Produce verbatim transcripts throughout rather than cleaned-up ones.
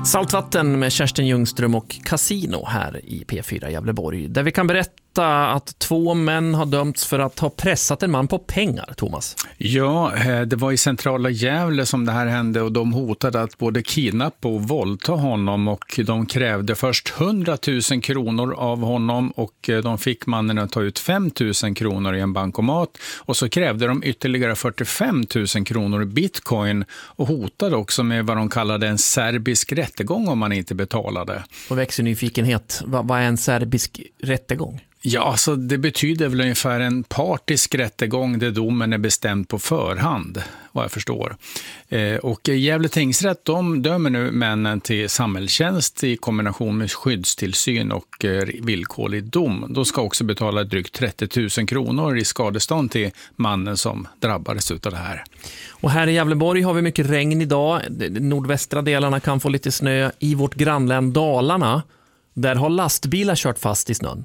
Saltvatten med Kerstin Ljungström och Casino här i P fyra Gävleborg, där vi kan berätta att två män har dömts för att ha pressat en man på pengar, Thomas. Ja, det var i centrala Gävle som det här hände och de hotade att både kidnappa och våldta honom och de krävde först hundratusen kronor av honom och de fick mannen att ta ut fem tusen kronor i en bankomat och så krävde de ytterligare fyrtiofem tusen kronor i bitcoin och hotade också med vad de kallade en serbisk rättegång om man inte betalade. Och växer nyfikenhet, vad, vad är en serbisk rättegång? Ja, alltså det betyder väl ungefär en partisk rättegång där domen är bestämd på förhand, vad jag förstår. Eh, och Gävle tingsrätt, de dömer nu männen till samhällstjänst i kombination med skyddstillsyn och eh, villkorlig dom. De ska också betala drygt trettio tusen kronor i skadestånd till mannen som drabbades av det här. Och här i Gävleborg har vi mycket regn idag. De nordvästra delarna kan få lite snö. I vårt grannlän Dalarna, där har lastbilar kört fast i snön.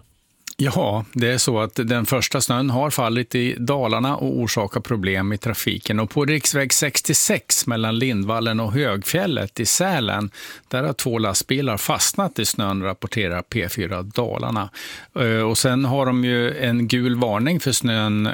Ja, det är så att den första snön har fallit i Dalarna och orsakar problem i trafiken. Och på riksväg sextiosex mellan Lindvallen och Högfjället i Sälen, där har två lastbilar fastnat i snön, rapporterar P fyra Dalarna. Och sen har de ju en gul varning för snön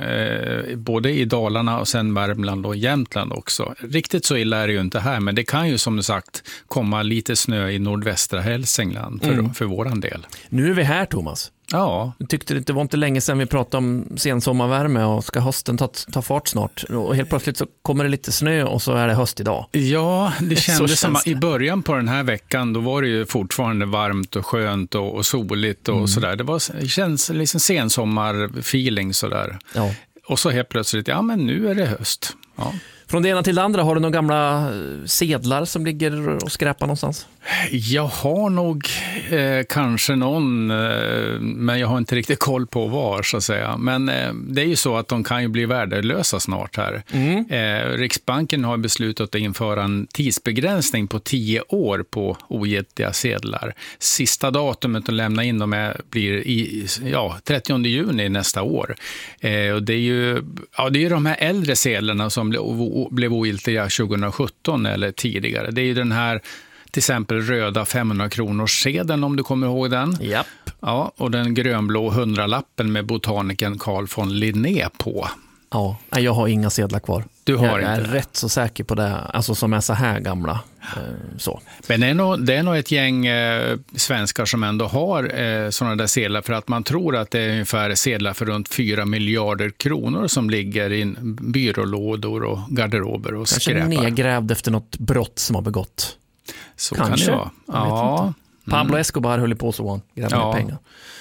både i Dalarna och sen Värmland och Jämtland också. Riktigt så illa är det ju inte här, men det kan ju som sagt komma lite snö i nordvästra Hälsingland för, mm. för våran del. Nu är vi här, Thomas. Ja. Jag tyckte det var inte länge sedan vi pratade om sensommarvärme och ska hösten ta, ta fart snart. Och helt plötsligt så kommer det lite snö och så är det höst idag. Ja, det kändes som det. I början på den här veckan då var det ju fortfarande varmt och skönt och, och soligt och mm. sådär. Det, var, det känns liksom sensommarfeeling sådär. Ja. Och så helt plötsligt, ja men nu är det höst. Ja. Från det ena till det andra, har du några gamla sedlar som ligger och skräpar någonstans? Jag har nog eh, kanske någon, eh, men jag har inte riktigt koll på var så att säga. Men eh, det är ju så att de kan ju bli värdelösa snart här. Mm. Eh, Riksbanken har beslutat att införa en tidsbegränsning på tio år på ogiltiga sedlar. Sista datumet att lämna in dem är, blir i ja, trettionde juni nästa år. Eh, och det är ju ja, det är de här äldre sedlarna som blev, blev ogiltiga tjugohundrasjutton eller tidigare. Det är ju den här till exempel röda femhundra kronors sedeln om du kommer ihåg den. Japp. Ja, och den grönblå hundralappen med botanikern Carl von Linné på. Ja, jag har inga sedlar kvar. Du har jag inte. är rätt så säker på det, alltså som är så här gamla. Så. Men det är nog, det är nog ett gäng eh, svenskar som ändå har eh, sådana där sedlar för att man tror att det är ungefär sedlar för runt fyra miljarder kronor som ligger i byrålådor och garderober och kanske skräpar. Kanske nedgrävd efter något brott som har begått. Så kanske. Kan det vara. Ja. Mm. Pablo Escobar höll på så, grävde ja. pengar.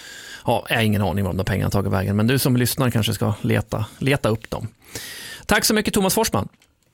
Ja, jag har ingen aning om de pengarna tagit vägen, men du som lyssnar kanske ska leta, leta upp dem. Tack så mycket, Thomas Forsman.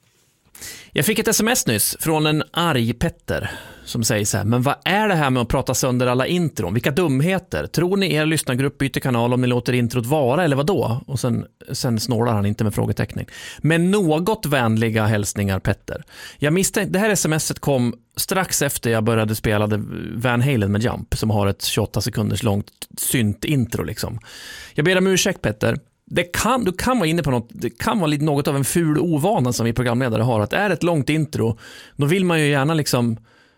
Jag fick ett sms nyss från en arg Petter som säger så här: men vad är det här med att prata sönder alla intron? Vilka dumheter. Tror ni er lyssnargrupp byter kanal om ni låter introt vara eller vad då? Och sen, sen snålar han inte med frågeteckning. Men något vänliga hälsningar, Petter. Jag misstänkte, det här smset kom strax efter jag började spela Van Halen med Jump, som har ett tjugoåtta sekunders långt synt-intro liksom. Jag ber om ursäkt, Petter. Det kan, du kan vara inne på något, det kan vara lite något av en ful ovana som vi programledare har, att är ett långt intro, då vill man ju gärna liksom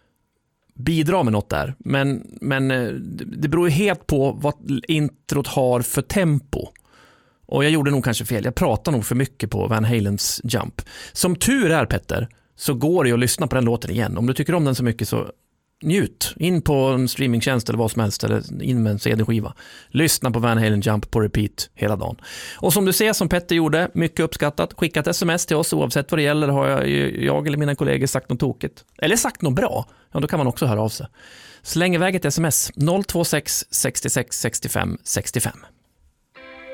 bidra med något där, men, men det beror ju helt på vad introt har för tempo. Och jag gjorde nog kanske fel, jag pratar nog för mycket på Van Halens Jump. Som tur är, Petter, så går det att lyssna på den låten igen. Om du tycker om den så mycket så njut, in på en streamingtjänst eller vad som helst, eller in med en C D-skiva. Lyssna på Van Halen Jump på repeat hela dagen. Och som du ser, som Petter gjorde, mycket uppskattat, skicka ett sms till oss oavsett vad det gäller. Har jag, jag eller mina kollegor sagt något tokigt eller sagt något bra, ja då kan man också höra av sig. Släng iväg ett sms noll två sex sextiosex sextiofem sextiofem.